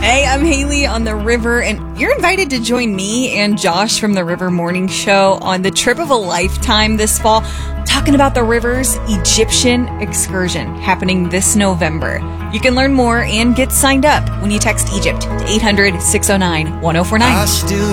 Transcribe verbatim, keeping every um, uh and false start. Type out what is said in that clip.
Hey, I'm Haley on the river, and you're invited to join me and Josh from the River Morning Show on the trip of a lifetime this fall, talking about the river's Egyptian excursion happening this November. You can learn more and get signed up when you text Egypt to eight hundred, six oh nine, one oh four nine.